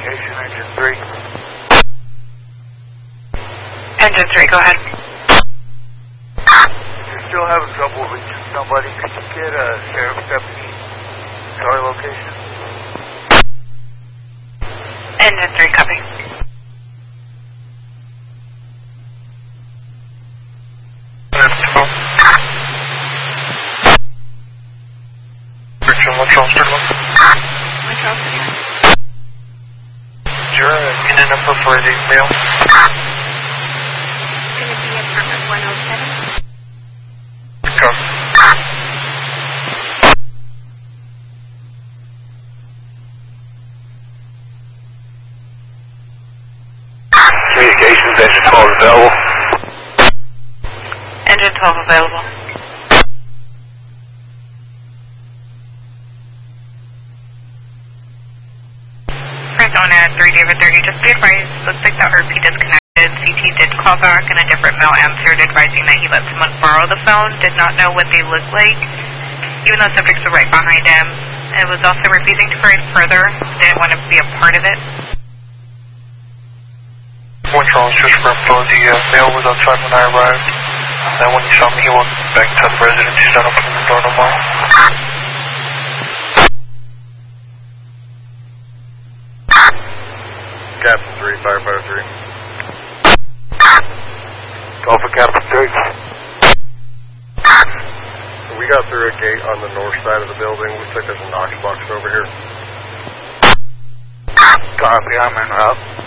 Communication, Engine 3. Engine 3, go ahead. If you're still having trouble reaching somebody, could you get a sheriff's deputy to our location? Engine 3, copy. Richard, what's wrong, sir? What's wrong, sir? Is your unit number for the mail? It's going to be apartment 107. Copy. Communications, Engine 12 available. Engine 12 available. Arizona 3 David 30, just be advised, looks like the RP disconnected. CT did call back and a different male answered advising that he let someone borrow the phone, did not know what they looked like, even though subjects were right behind him. It was also refusing to provide further, didn't want to be a part of it. What's wrong, just for info, the mail was outside when I arrived. Then when he saw me, he walked back to the residence. He's not opening the door no more. Captain 3, Firefighter 3. Call for Captain 3. We got through a gate on the north side of the building. Looks like there's a Knox box over here. Copy, I'm en route.